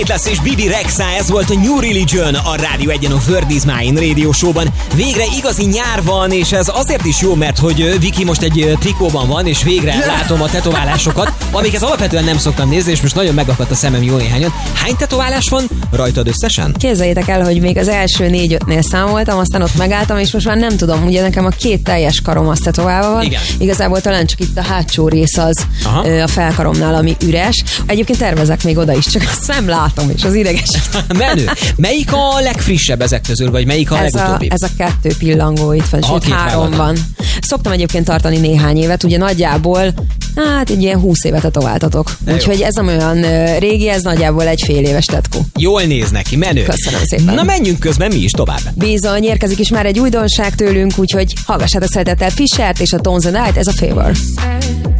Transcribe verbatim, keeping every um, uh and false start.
Itt lesz és Bibi Rexha, ez volt a New Religion a Rádió egyen a Word is Mine Radio Showban. Végre igazi nyár van, és ez azért is jó, mert hogy Viki most egy trikóban van, és végre látom a tetoválásokat, amiket alapvetően nem szoktam nézni, és most nagyon megakadt a szemem jó néhányan. Hány tetoválás van rajtad összesen? Képzeljétek el, hogy még az első négy-ötnél számoltam, aztán ott megálltam, és most már nem tudom, ugye nekem a két teljes karom az tetoválva van. Igen. Igazából talán csak itt a hátsó rész az Aha. a felkaromnál, ami üres. Egyébként tervezek még oda is, csak azt nem látom, és az ideges. Menő. Melyik a legfrissebb ezek közül, vagy melyik a ez legutóbbi? A, ez a kettő pillangó itt van, Aha, sőt három van. van. Szoktam egyébként tartani néhány évet, ugye nagyjából, hát egy ilyen húsz évet tetováltatok. Úgyhogy ez nem olyan uh, régi, ez nagyjából egy fél éves tetkó. Jól néz neki, menő. Köszönöm szépen. Na menjünk közben mi is tovább. Bizony, érkezik is már egy újdonság tőlünk, úgyhogy hallgassátok szeretettel Fishert és a Tones and Night, ez a Favor.